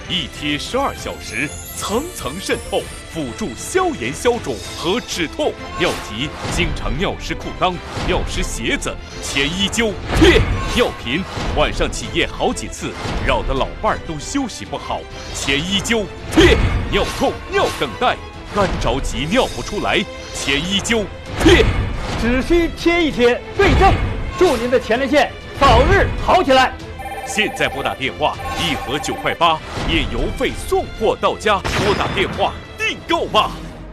一贴12小时，层层渗透，辅助消炎消肿和止痛。尿急经常尿湿裤裆、尿湿鞋子、前衣灸贴。尿频晚上起夜好几次，扰得老伴儿都休息不好，前衣灸贴。尿痛、尿等待，干着急尿不出来，前衣灸贴。 只需贴一贴，对症，祝您的前列腺早日好起来。 现在拨打电话，1盒9块8，免邮费送货到家。拨打电话订购吧。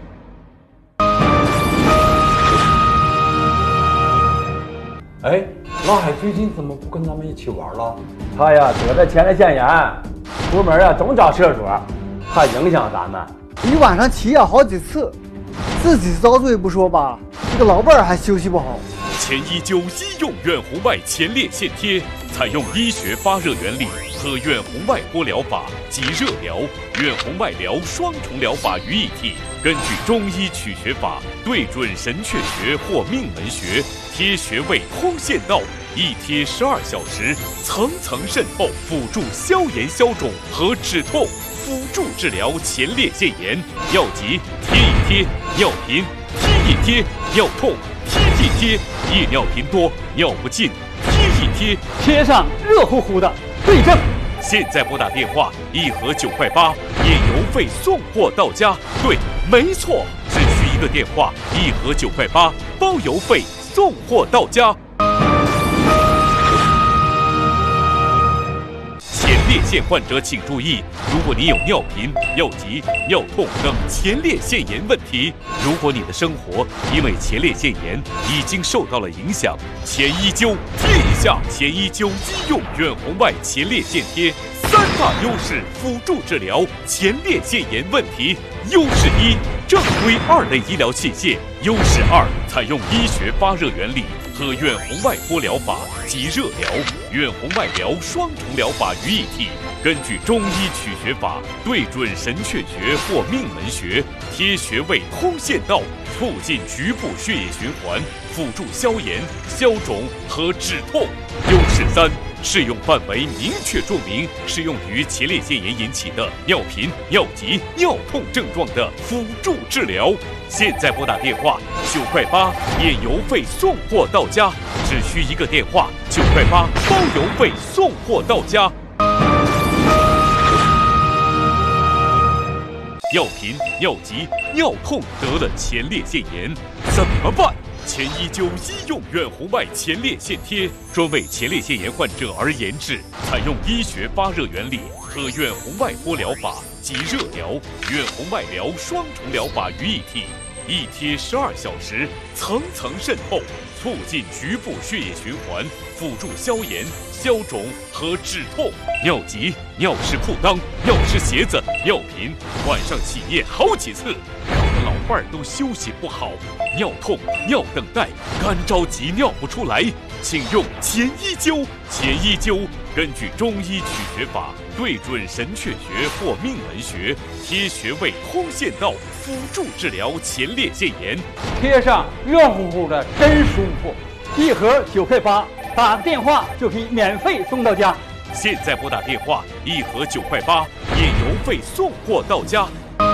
哎，老海最近怎么不跟咱们一起玩了？ 他呀得了前列腺炎，出门啊总找厕所，怕影响咱们。 一晚上起夜好几次，自己遭罪不说吧，这个老伴儿还休息不好。 前衣灸医用远红外前列腺贴，采用医学发热原理和远红外波疗法及热疗、远红外疗双重疗法于一体，根据中医取穴法对准神阙穴或命门穴，贴穴位通线道，一贴12小时，层层渗透，辅助消炎消肿和止痛，辅助治疗前列腺炎。尿急贴一贴，尿频贴一贴，尿痛贴一贴，夜尿频多、尿不尽，贴一贴， 贴上热乎乎的，对症。 现在拨打电话，1盒9块8，免邮费送货到家。对，没错，只需一个电话，1盒9块8，包邮费送货到家。前列腺患者请注意，如果你有尿频、尿急、尿痛等前列腺炎问题，如果你的生活因为前列腺炎已经受到了影响，前衣灸贴一下。前衣灸医用远红外前列腺贴，3大优势辅助治疗前列腺炎问题。优势1，正规2类医疗器械；优势2，采用医学发热原理和远红外波疗法及热疗、远红外疗双重疗法于一体，根据中医取穴法对准神阙穴或命门穴，贴穴位通线道，促进局部血液循环，辅助消炎、消肿和止痛。优势3，适用范围明确注明适用于前列腺炎引起的尿频、尿急、尿痛症状的辅助治疗。现在拨打电话9块8，免邮费送货到家，只需一个电话9块8，包邮费送货到家。尿频、尿急、尿痛得了前列腺炎怎么办？前衣灸医用远红外前列腺贴，专为前列腺炎患者而研制，采用医学发热原理和远红外波疗法及热疗、远红外疗双重疗法于一体，一贴12小时，层层渗透，促进局部血液循环，辅助消炎、消肿和止痛。尿急、尿湿裤裆、尿湿鞋子、尿频，晚上起夜好几次，扰得老伴儿都休息不好。尿痛、尿等待，干着急尿不出来，请用前衣灸。前衣灸根据中医取穴法对准神阙穴或命门穴，贴穴位通线道，辅助治疗前列腺炎。 贴上热乎乎的，真舒服。1盒9块8，打个电话就可以免费送到家。 现在拨打电话，1盒9块8，免邮费送货到家。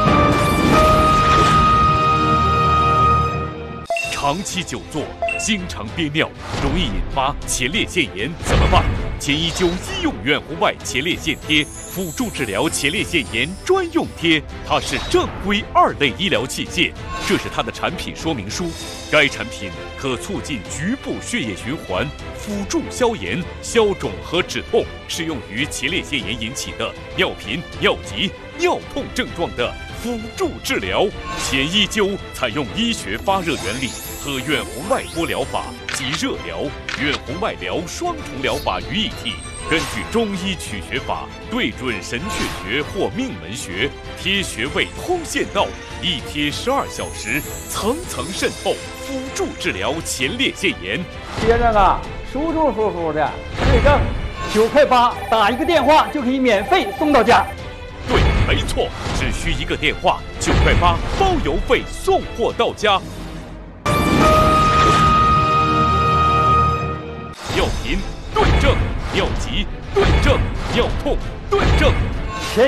长期久坐，经常憋尿，容易引发前列腺炎，怎么办？前衣灸医用远红外前列腺贴，辅助治疗前列腺炎专用贴，它是正规2类医疗器械，这是它的产品说明书。该产品可促进局部血液循环，辅助消炎、消肿和止痛，适用于前列腺炎引起的尿频、尿急、尿痛症状的辅助治疗。前衣灸采用医学发热原理和远红外波疗法及热疗、远红外疗双重疗法于一体，根据中医取穴法对准神阙穴或命门穴，贴穴位通线道，一贴12小时，层层渗透，辅助治疗前列腺炎。 贴上啊，舒舒服服的，对症。9块8，打一个电话就可以免费送到家。 对，没错，只需一个电话，9块8，包邮费送货到家。尿频对症，尿急对症，尿痛对症。